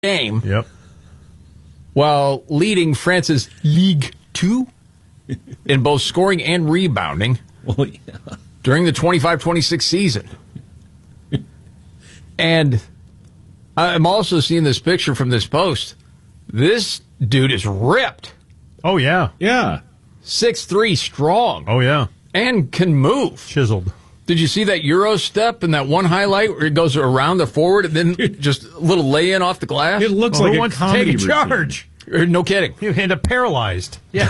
game. Yep. While leading France's Ligue 2 in both scoring and rebounding during the 25-26 season. And I'm also seeing this picture from this post. This dude is ripped. Oh, yeah. Yeah. 6'3", strong. Oh, yeah. And can move. Chiseled. Did you see that Euro step and that one highlight where it goes around the forward and then just a little lay-in off the glass? It looks like a comedy to take charge. No kidding. You end up paralyzed. Yeah.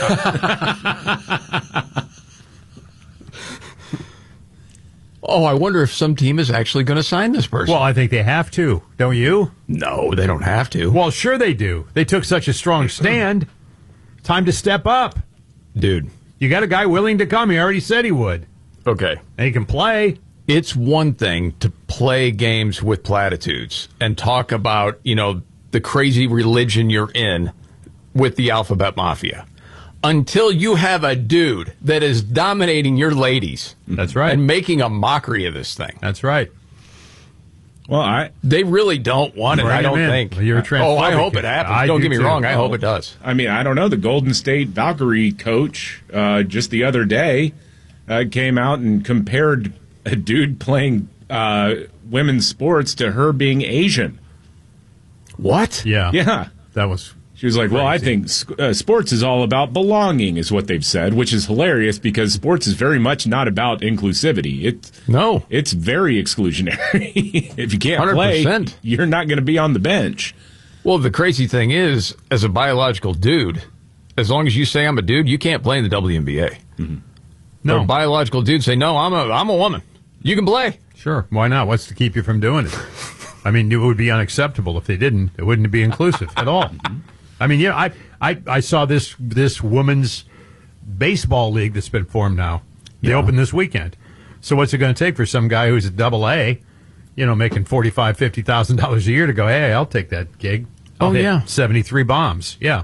Oh, I wonder if some team is actually going to sign this person. Well, I think they have to. Don't you? No, they don't have to. Well, sure they do. They took such a strong stand. Time to step up. Dude. You got a guy willing to come. He already said he would. Okay. And he can play. It's one thing to play games with platitudes and talk about, the crazy religion you're in with the Alphabet Mafia. Until you have a dude that is dominating your ladies. That's right. And making a mockery of this thing. That's right. Well, they really don't want it, I don't think. Well, you're a transphobic. I hope it happens. Don't get me wrong. I hope it does. I mean, I don't know. The Golden State Valkyrie coach just the other day came out and compared a dude playing women's sports to her being Asian. What? Yeah. Yeah. That was... She was like, crazy. well, I think sports is all about belonging, is what they've said, which is hilarious because sports is very much not about inclusivity. It's very exclusionary. If you can't 100%. play, you're not going to be on the bench. Well, the crazy thing is, as a biological dude, as long as you say I'm a dude, you can't play in the WNBA. Mm-hmm. No. No. A biological dude say, no, I'm a woman. You can play. Sure. Why not? What's to keep you from doing it? I mean, it would be unacceptable if they didn't. It wouldn't be inclusive at all. I mean, yeah, I saw this women's baseball league that's been formed now. They opened this weekend. So what's it going to take for some guy who's a double A, making $45,000, $50,000 a year to go, hey, I'll take that gig. I'll hit 73 bombs. Yeah.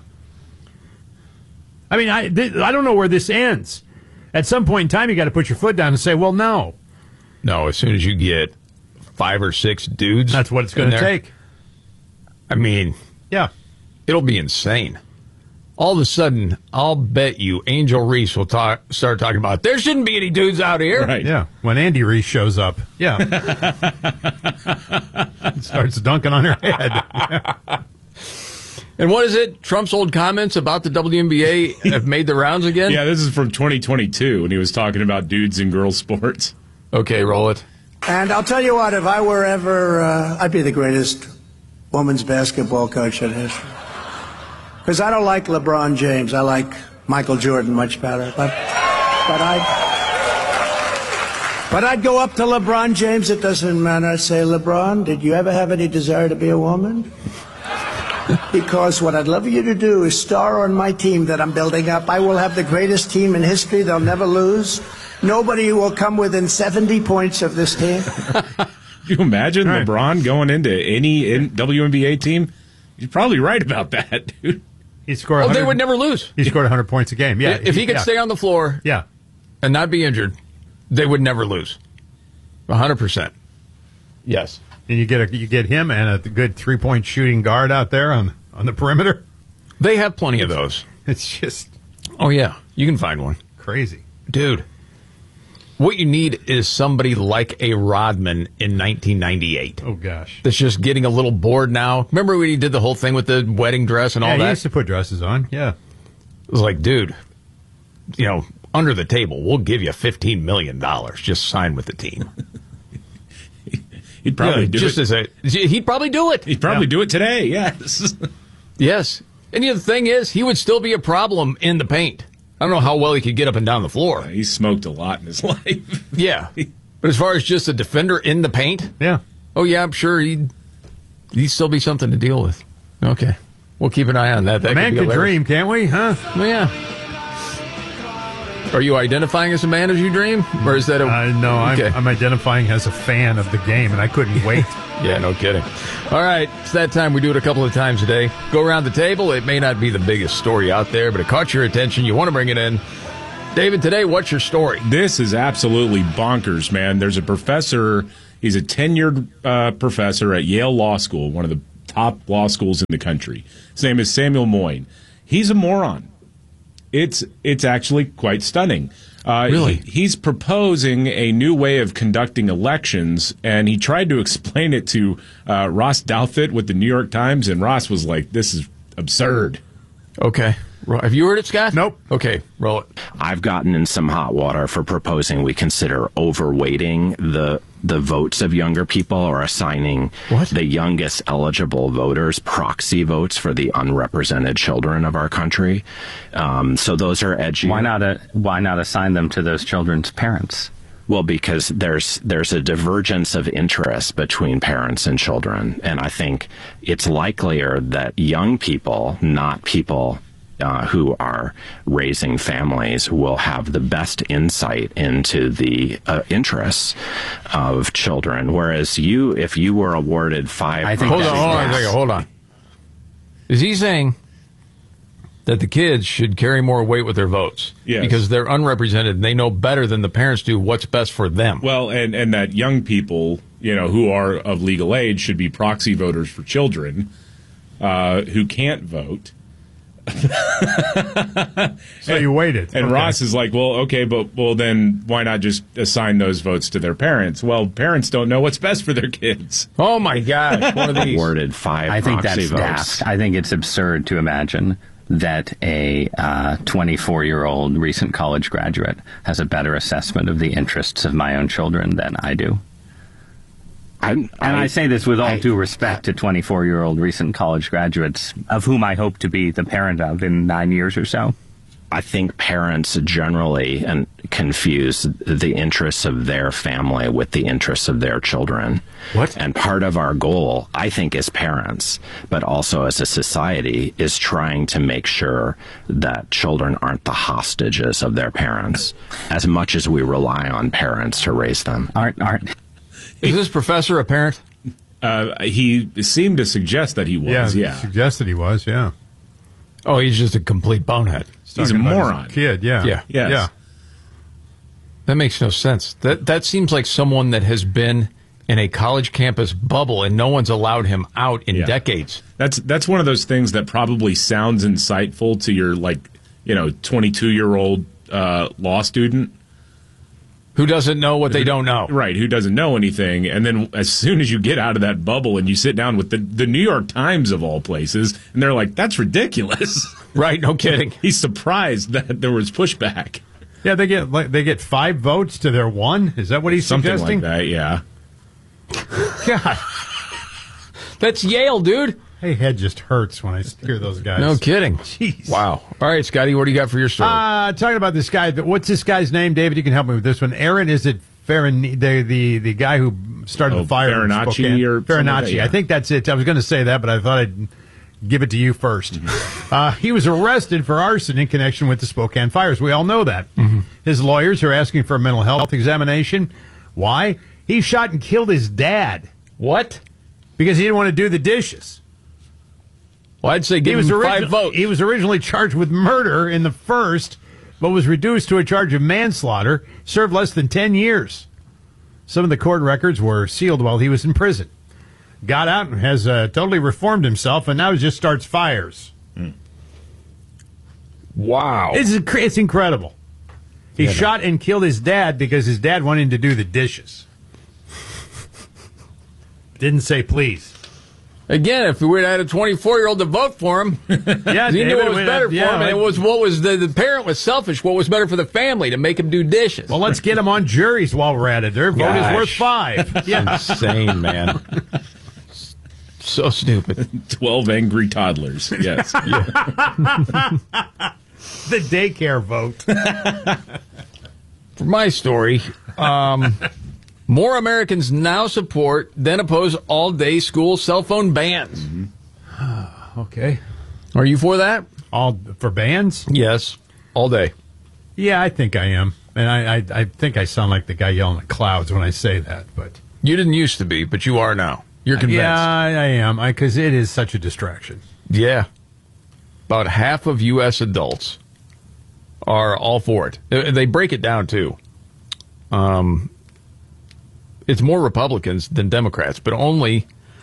I mean, I don't know where this ends. At some point in time, you got to put your foot down and say, well, no. No, as soon as you get 5 or 6 dudes. That's what it's going to take. I mean, yeah. It'll be insane. All of a sudden, I'll bet you Angel Reese will start talking about there shouldn't be any dudes out here. Right. Yeah. When Andy Reese shows up. Yeah. Starts dunking on her head. And what is it? Trump's old comments about the WNBA have made the rounds again? Yeah, this is from 2022 when he was talking about dudes and girls sports. Okay, roll it. And I'll tell you what, if I were ever, I'd be the greatest women's basketball coach in history. Because I don't like LeBron James. I like Michael Jordan much better. But I'd go up to LeBron James. It doesn't matter. I'd say, LeBron, did you ever have any desire to be a woman? Because what I'd love you to do is star on my team that I'm building up. I will have the greatest team in history. They'll never lose. Nobody will come within 70 points of this team. Can you imagine LeBron going into any WNBA team? You're probably right about that, dude. He scored. They would never lose. He scored 100 points a game. Yeah. If he could stay on the floor, and not be injured, they would never lose. 100%. Yes. And you get him and a good 3-point shooting guard out there on the perimeter. They have plenty of those. It's just. Oh yeah, you can find one. Crazy, dude. What you need is somebody like a Rodman in 1998. Oh, gosh. That's just getting a little bored now. Remember when he did the whole thing with the wedding dress and all that? Yeah, he used to put dresses on, yeah. It was like, dude, under the table, we'll give you $15 million. Just sign with the team. He'd probably do it. He'd probably do it. He'd probably do it today, yes. Yes. And the thing is, he would still be a problem in the paint. I don't know how well he could get up and down the floor. He smoked a lot in his life. Yeah. But as far as just a defender in the paint? Yeah. Oh, yeah, I'm sure he'd still be something to deal with. Okay. We'll keep an eye on that. A man could dream, can't we? Huh? Well, yeah. Are you identifying as a man as you dream? Or is that a... No, I'm identifying as a fan of the game, and I couldn't wait. Yeah, no kidding. All right, it's that time. We do it a couple of times a day. Go around the table. It may not be the biggest story out there, but it caught your attention. You want to bring it in. David, today, what's your story? This is absolutely bonkers, man. There's a professor. He's a tenured professor at Yale Law School, one of the top law schools in the country. His name is Samuel Moyn. He's a moron. It's actually quite stunning. Really? He's proposing a new way of conducting elections, and he tried to explain it to Ross Douthat with the New York Times, and Ross was like, this is absurd. Okay. Have you heard it, Scott? Nope. Okay, roll it. I've gotten in some hot water for proposing we consider overweighting the votes of younger people or assigning the youngest eligible voters proxy votes for the unrepresented children of our country. So those are edgy. Why not assign them to those children's parents? Well, because there's a divergence of interest between parents and children, and I think it's likelier that young people, not people who are raising families, will have the best insight into the interests of children. Whereas if you were awarded five... Hold on. Is he saying that the kids should carry more weight with their votes? Yes. Because they're unrepresented and they know better than the parents do what's best for them. Well, and that young people, who are of legal age should be proxy voters for children who can't vote. So you waited. And okay. Ross is like, then why not just assign those votes to their parents? Well, parents don't know what's best for their kids. Oh, my gosh. One of these. Awarded five I think proxy that's votes. daft. I think it's absurd to imagine that a 24-year-old recent college graduate has a better assessment of the interests of my own children than I do. I say this with all due respect to 24-year-old recent college graduates, of whom I hope to be the parent of in 9 years or so. I think parents generally confuse the interests of their family with the interests of their children. What? And part of our goal, I think, as parents, but also as a society, is trying to make sure that children aren't the hostages of their parents, as much as we rely on parents to raise them. Aren't Is this professor a parent? He seemed to suggest that he was, yeah. Suggested he was, yeah. Oh, he's just a complete bonehead. He's a Talking about moron. his kid, yeah. Yeah. Yes. Yeah. That makes no sense. That seems like someone that has been in a college campus bubble and no one's allowed him out in decades. That's one of those things that probably sounds insightful to your 22-year-old law student. Who doesn't know what they don't know? Right, who doesn't know anything. And then as soon as you get out of that bubble and you sit down with the New York Times of all places, and they're like, that's ridiculous. Right, no kidding. He's surprised that there was pushback. Yeah, they get 5 votes to their 1. Is that what he's Something suggesting? like that, yeah. God. That's Yale, dude. Hey, head just hurts when I hear those guys. No kidding. Jeez. Wow. All right, Scotty, what do you got for your story? Talking about this guy. What's this guy's name, David? You can help me with this one. Aaron, is it Farin, the guy who started the fire? Farinacci in Spokane? or Farinacci. like that, yeah. I think that's it. I was going to say that, but I thought I'd give it to you first. He was arrested for arson in connection with the Spokane fires. We all know that. His lawyers are asking for a mental health examination. Why? He shot and killed his dad What? because he didn't want to do the dishes. Well, I'd say give him 5 votes. He was originally charged with murder in the first, but was reduced to a charge of manslaughter, served less than 10 years. Some of the court records were sealed while he was in prison. Got out and has totally reformed himself, and now he just starts fires. Wow. It's incredible. He shot and killed his dad because his dad wanted him to do the dishes. Didn't say please. Again, if we would have had a 24-year-old to vote for him, Yeah, he knew David, what was better for him, and it was what was the parent was selfish. What was better for the family to make him do dishes? Well, let's get him on juries while we're at it. Their vote is worth 5. Yeah. Insane, man. So stupid. 12 angry toddlers, yes. The daycare vote. For my story, more Americans now support than oppose all-day school cell phone bans. Okay. Are you for that? All for bans? Yes, all day. Yeah, I think I am. And I think I sound like the guy yelling at clouds when I say that. But You didn't used to be, but you are now. You're convinced. yeah, I am. Because it is such a distraction. Yeah. About half of U.S. adults are all for it. They break it down, too. It's more Republicans than Democrats, but only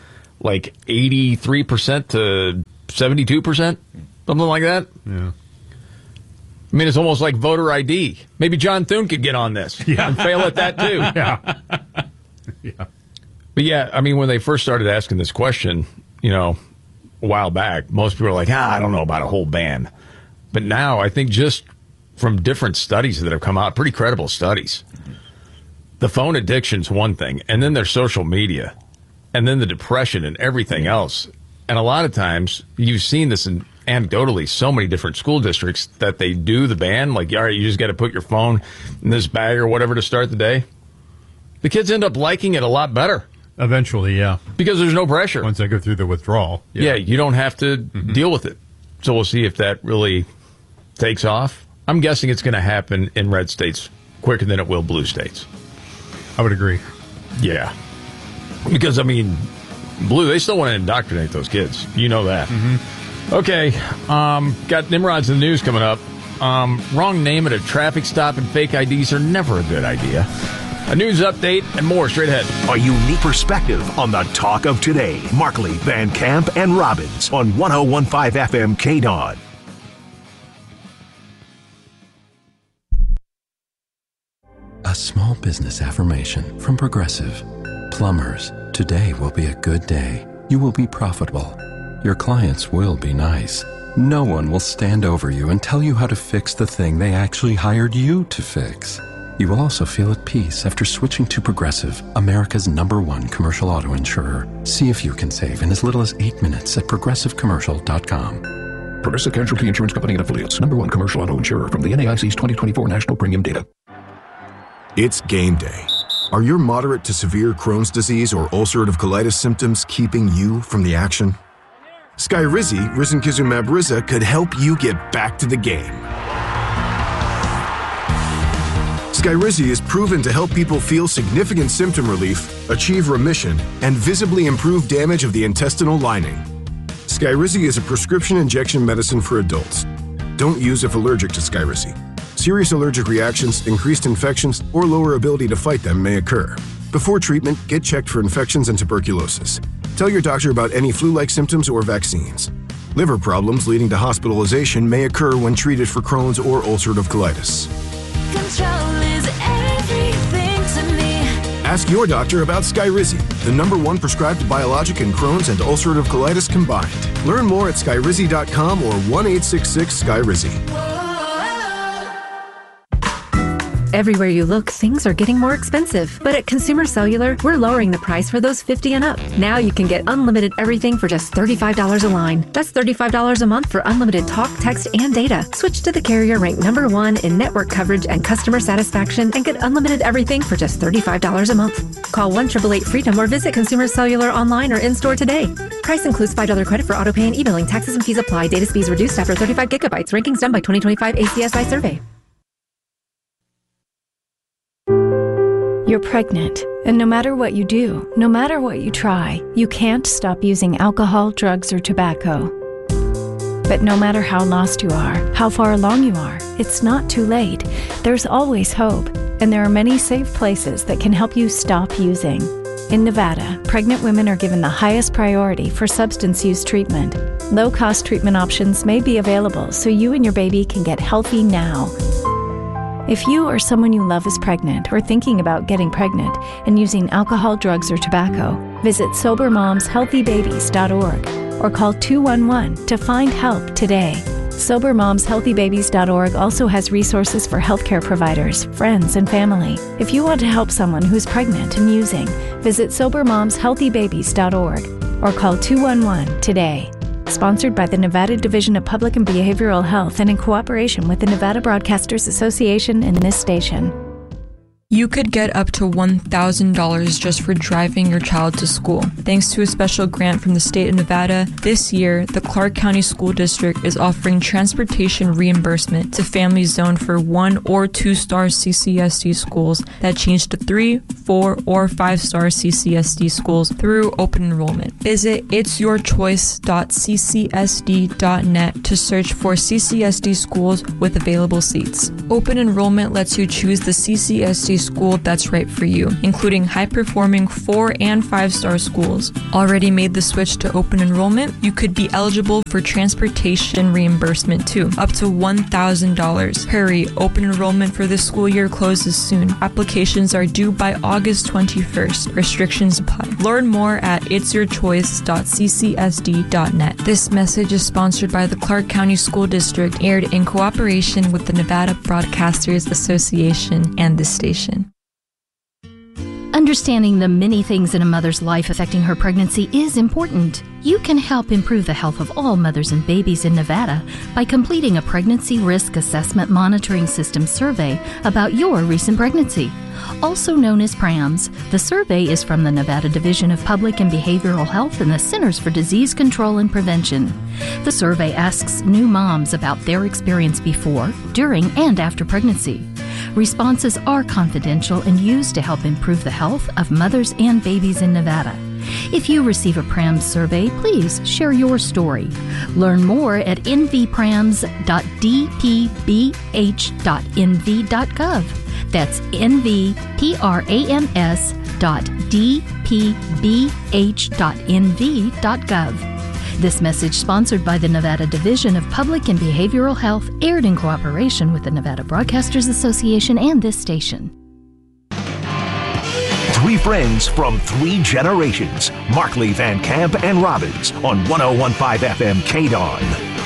like 83% to 72%, something like that. Yeah. I mean, it's almost like voter ID. Maybe John Thune could get on this and fail at that too. Yeah. Yeah. But yeah, I mean, when they first started asking this question, a while back, most people were like, I don't know about a whole ban. But now I think just from different studies that have come out, pretty credible studies, the phone addiction's one thing, and then there's social media, and then the depression and everything else. And a lot of times you've seen this anecdotally, so many different school districts that they do the ban, like, all right, you just got to put your phone in this bag or whatever to start the day. The kids end up liking it a lot better. Eventually, yeah. Because there's no pressure. Once they go through the withdrawal. Yeah, you don't have to deal with it. So we'll see if that really takes off. I'm guessing it's going to happen in red states quicker than it will blue states. I would agree. Yeah. Because, I mean, blue, they still want to indoctrinate those kids. You know that. Okay. Got Nimrod's in the news coming up. Wrong name at a traffic stop and fake IDs are never a good idea. A news update and more straight ahead. A unique perspective on the talk of today. Markley, Van Camp, and Robbins on 101.5 FM KDON. A small business affirmation from Progressive. Plumbers, today will be a good day. You will be profitable. Your clients will be nice. No one will stand over you and tell you how to fix the thing they actually hired you to fix. You will also feel at peace after switching to Progressive, America's #1 commercial auto insurer. See if you can save in as little as 8 minutes at progressivecommercial.com. Progressive Casualty Insurance Company and Affiliates, #1 commercial auto insurer from the NAIC's 2024 national premium data. It's game day. Are your moderate to severe Crohn's disease or ulcerative colitis symptoms keeping you from the action? Skyrizi, risankizumab Riza, could help you get back to the game. Skyrizi is proven to help people feel significant symptom relief, achieve remission, and visibly improve damage of the intestinal lining. Skyrizi is a prescription injection medicine for adults. Don't use if allergic to Skyrizi. Serious allergic reactions, increased infections, or lower ability to fight them may occur. Before treatment, get checked for infections and tuberculosis. Tell your doctor about any flu-like symptoms or vaccines. Liver problems leading to hospitalization may occur when treated for Crohn's or ulcerative colitis. Control is everything to me. Ask your doctor about Skyrizi, the #1 prescribed biologic in Crohn's and ulcerative colitis combined. Learn more at skyrizi.com or 1-866-SKYRIZI. Everywhere you look, things are getting more expensive. But at Consumer Cellular, we're lowering the price for those 50 and up. Now you can get unlimited everything for just $35 a line. That's $35 a month for unlimited talk, text, and data. Switch to the carrier ranked #1 in network coverage and customer satisfaction and get unlimited everything for just $35 a month. Call 1-888-FREEDOM or visit Consumer Cellular online or in-store today. Price includes $5 credit for autopay and e-billing. Taxes and fees apply. Data speeds reduced after 35 gigabytes. Rankings done by 2025 ACSI survey. You're pregnant, and no matter what you do, no matter what you try, you can't stop using alcohol, drugs, or tobacco. But no matter how lost you are, how far along you are, it's not too late. There's always hope, and there are many safe places that can help you stop using. In Nevada, pregnant women are given the highest priority for substance use treatment. Low-cost treatment options may be available so you and your baby can get healthy now. If you or someone you love is pregnant or thinking about getting pregnant and using alcohol, drugs, or tobacco, visit SoberMomsHealthyBabies.org or call 211 to find help today. SoberMomsHealthyBabies.org also has resources for healthcare providers, friends, and family. If you want to help someone who's pregnant and using, visit SoberMomsHealthyBabies.org or call 211 today. Sponsored by the Nevada Division of Public and Behavioral Health and in cooperation with the Nevada Broadcasters Association and this station. You could get up to $1,000 just for driving your child to school. Thanks to a special grant from the state of Nevada, this year, the Clark County School District is offering transportation reimbursement to families zoned for 1- or 2-star CCSD schools that change to 3-, 4-, or 5-star CCSD schools through open enrollment. Visit itsyourchoice.ccsd.net to search for CCSD schools with available seats. Open enrollment lets you choose the CCSD a school that's right for you, including high-performing 4- and 5-star schools. Already made the switch to open enrollment? You could be eligible for transportation reimbursement too, up to $1,000. Hurry, open enrollment for this school year closes soon. Applications are due by August 21st. Restrictions apply. Learn more at itsyourchoice.ccsd.net. This message is sponsored by the Clark County School District, aired in cooperation with the Nevada Broadcasters Association and this station. Understanding the many things in a mother's life affecting her pregnancy is important. You can help improve the health of all mothers and babies in Nevada by completing a Pregnancy Risk Assessment Monitoring System survey about your recent pregnancy. Also known as PRAMS, the survey is from the Nevada Division of Public and Behavioral Health and the Centers for Disease Control and Prevention. The survey asks new moms about their experience before, during, and after pregnancy. Responses are confidential and used to help improve the health of mothers and babies in Nevada. If you receive a PRAMS survey, please share your story. Learn more at nvprams.dpbh.nv.gov. That's nvprams.dpbh.nv.gov. This message sponsored by the Nevada Division of Public and Behavioral Health, aired in cooperation with the Nevada Broadcasters Association and this station. Three friends from three generations. Markley, Van Camp, and Robbins on 101.5 FM KDON.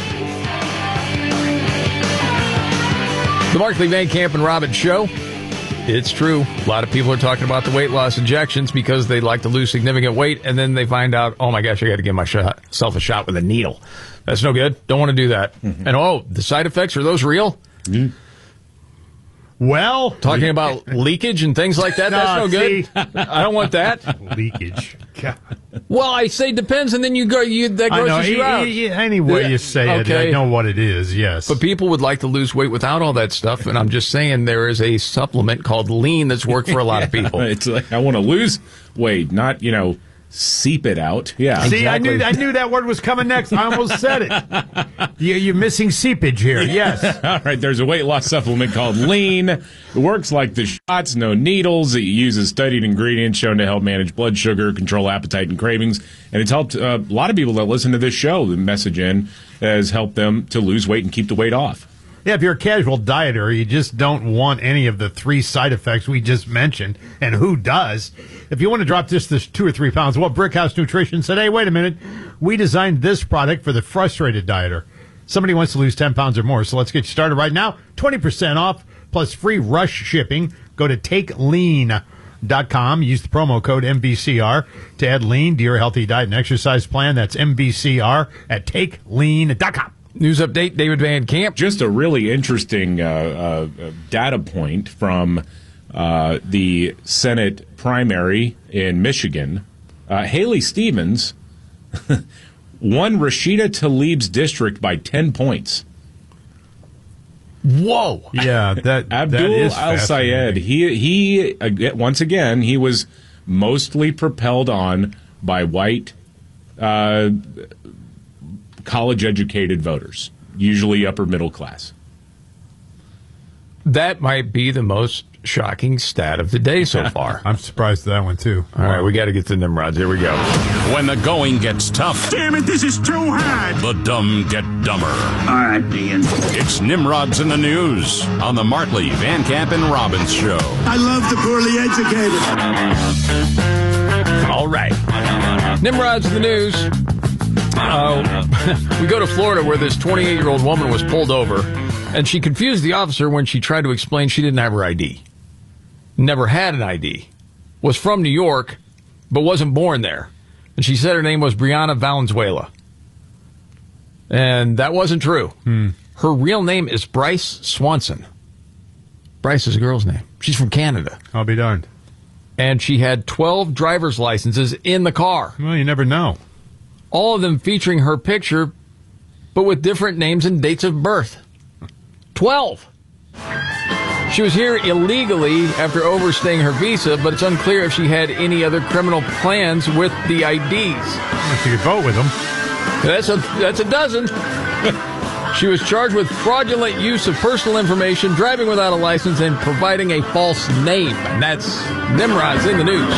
The Markley, Van Camp, and Robbins Show. It's true. A lot of people are talking about the weight loss injections because they like to lose significant weight, and then they find out, oh my gosh, I got to give myself a shot with a needle. That's no good. Don't want to do that. Mm-hmm. And the side effects, are those real? Mm-hmm. Well, talking about leakage and things like that, that's no good. I don't want that. Leakage. God. Well, I say depends, and then that grosses you out. Any way you say it, I know what it is, yes. But people would like to lose weight without all that stuff, and I'm just saying there is a supplement called Lean that's worked for a lot of people. It's like, I want to lose weight, not, seep it out. Yeah, see, exactly. I knew that word was coming next. I almost said it. You're missing seepage here. Yes. All right. There's a weight loss supplement called Lean. It works like the shots, no needles. It uses studied ingredients shown to help manage blood sugar, control appetite and cravings, and it's helped a lot of people that listen to this show. The message has helped them to lose weight and keep the weight off. Yeah, if you're a casual dieter, you just don't want any of the three side effects we just mentioned, and who does? If you want to drop just this 2 or 3 pounds, well, Brickhouse Nutrition said, hey, wait a minute, we designed this product for the frustrated dieter. Somebody wants to lose 10 pounds or more, so let's get you started right now. 20% off, plus free rush shipping. Go to TakeLean.com. Use the promo code MBCR to add lean to your healthy diet and exercise plan. That's MBCR at TakeLean.com. News update, David Van Camp. Just a really interesting data point from the Senate primary in Michigan. Haley Stevens won Rashida Tlaib's district by 10 points. Whoa! Yeah, Abdul Al-Sayed. He once again, he was mostly propelled on by white college-educated voters, usually upper middle class. That might be the most shocking stat of the day so far. I'm surprised at that one, too. All right, we got to get to Nimrods. Here we go. When the going gets tough. Damn it, this is too hard. The dumb get dumber. All right, Dean. It's Nimrods in the News on the Markley, Van Camp, and Robbins Show. I love the poorly educated. All right. Nimrods in the News. We go to Florida where this 28-year-old woman was pulled over, and she confused the officer when she tried to explain she didn't have her ID. Never had an ID. Was from New York, but wasn't born there. And she said her name was Brianna Valenzuela. And that wasn't true. Her real name is Bryce Swanson. Bryce is a girl's name. She's from Canada. I'll be darned. And she had 12 driver's licenses in the car. Well, you never know. All of them featuring her picture, but with different names and dates of birth. 12. She was here illegally after overstaying her visa, but it's unclear if she had any other criminal plans with the IDs. If you could vote with them. That's a dozen. She was charged with fraudulent use of personal information, driving without a license, and providing a false name. And that's Nimrod's in the news.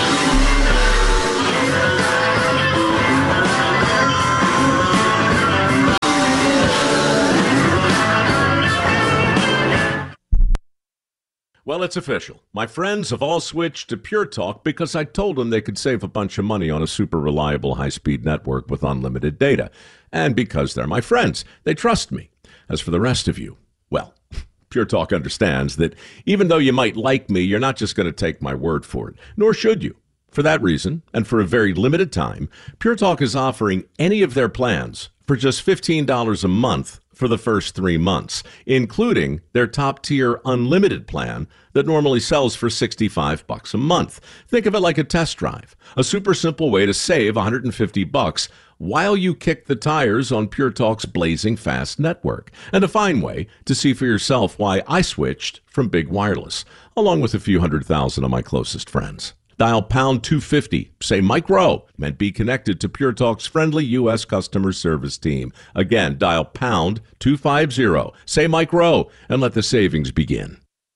Well, it's official. My friends have all switched to Pure Talk because I told them they could save a bunch of money on a super reliable high-speed network with unlimited data. And because they're my friends, they trust me. As for the rest of you, well, Pure Talk understands that even though you might like me, you're not just going to take my word for it, nor should you. For that reason, and for a very limited time, Pure Talk is offering any of their plans for just $15 a month for the first 3 months, including their top-tier unlimited plan that normally sells for $65 a month. Think of it like a test drive, a super simple way to save $150 while you kick the tires on Pure Talk's blazing fast network, and a fine way to see for yourself why I switched from big wireless, along with a few 100,000 of my closest friends. Dial pound 250, say Mike Rowe, and be connected to Pure Talk's friendly U.S. customer service team. Again, dial pound 250, say Mike Rowe, and let the savings begin.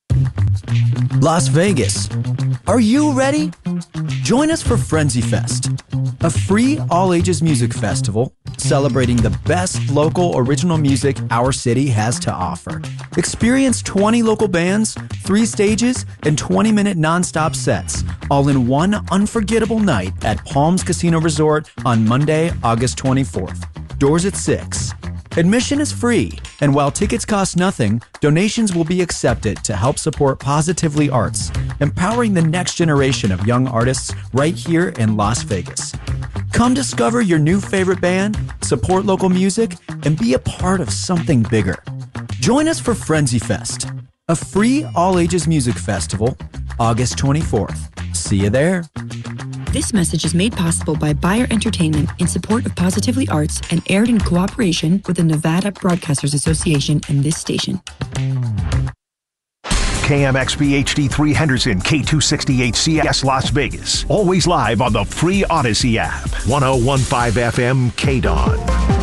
Las Vegas. Are you ready? Join us for Frenzy Fest, a free all-ages music festival celebrating the best local original music our city has to offer. Experience 20 local bands, 3 stages, and 20-minute nonstop sets, all in one unforgettable night at Palms Casino Resort on Monday, August 24th. Doors at 6. Admission is free, and while tickets cost nothing, donations will be accepted to help support Positively Arts, empowering the next generation of young artists right here in Las Vegas. Come discover your new favorite band, support local music, and be a part of something bigger. Join us for Frenzy Fest, a free all-ages music festival, August 24th. See you there. This message is made possible by Bayer Entertainment in support of Positively Arts and aired in cooperation with the Nevada Broadcasters Association and this station. KMXB HD3 Henderson, K268CS Las Vegas. Always live on the free Odyssey app. 1015 FM KDON.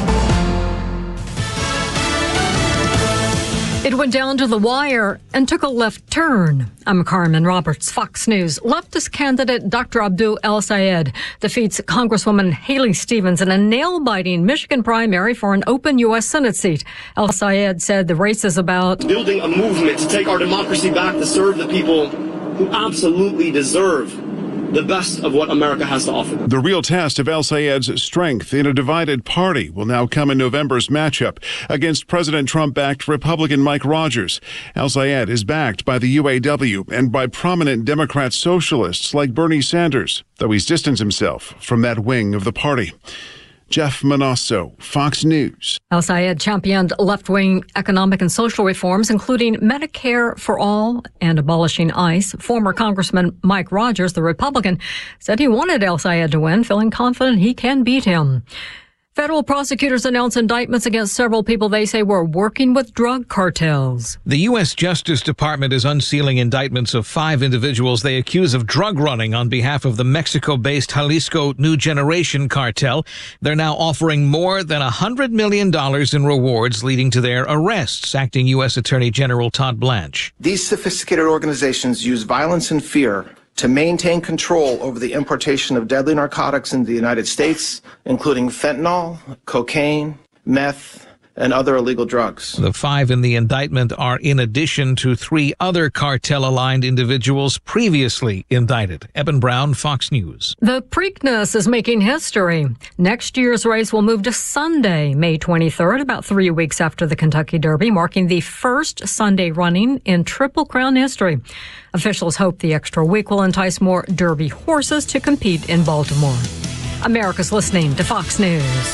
It went down to the wire and took a left turn. I'm Carmen Roberts, Fox News. Leftist candidate Dr. Abdul El-Sayed defeats Congresswoman Haley Stevens in a nail-biting Michigan primary for an open U.S. Senate seat. El-Sayed said the race is about building a movement to take our democracy back, to serve the people who absolutely deserve the best of what America has to offer. The real test of El-Sayed's strength in a divided party will now come in November's matchup against President Trump-backed Republican Mike Rogers. El-Sayed is backed by the UAW and by prominent Democrat socialists like Bernie Sanders, though he's distanced himself from that wing of the party. Jeff Manasso, Fox News. El-Sayed championed left-wing economic and social reforms, including Medicare for all and abolishing ICE. Former Congressman Mike Rogers, the Republican, said he wanted El-Sayed to win, feeling confident he can beat him. Federal prosecutors announced indictments against several people they say were working with drug cartels. The U.S. Justice Department is unsealing indictments of 5 individuals they accuse of drug running on behalf of the Mexico-based Jalisco New Generation cartel. They're now offering more than $100 million in rewards leading to their arrests, acting U.S. Attorney General Todd Blanche. These sophisticated organizations use violence and fear to maintain control over the importation of deadly narcotics into the United States, including fentanyl, cocaine, meth, and other illegal drugs. The 5 in the indictment are in addition to 3 other cartel-aligned individuals previously indicted. Eben Brown, Fox News. The Preakness is making history. Next year's race will move to Sunday, May 23rd, about 3 weeks after the Kentucky Derby, marking the first Sunday running in Triple Crown history. Officials hope the extra week will entice more Derby horses to compete in Baltimore. America's listening to Fox News.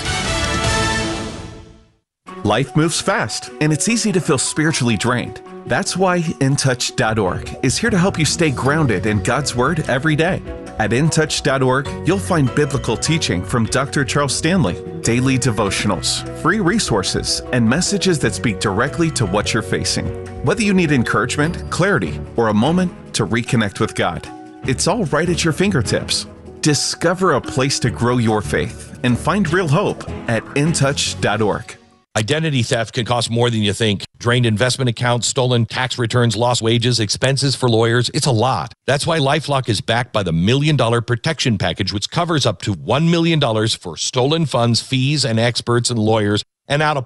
Life moves fast, and it's easy to feel spiritually drained. That's why InTouch.org is here to help you stay grounded in God's Word every day. At InTouch.org, you'll find biblical teaching from Dr. Charles Stanley, daily devotionals, free resources, and messages that speak directly to what you're facing. Whether you need encouragement, clarity, or a moment to reconnect with God, it's all right at your fingertips. Discover a place to grow your faith and find real hope at InTouch.org. Identity theft can cost more than you think. Drained investment accounts, stolen tax returns, lost wages, expenses for lawyers. It's a lot. That's why LifeLock is backed by the $1 Million Protection Package, which covers up to $1 million for stolen funds, fees, and experts and lawyers, and out of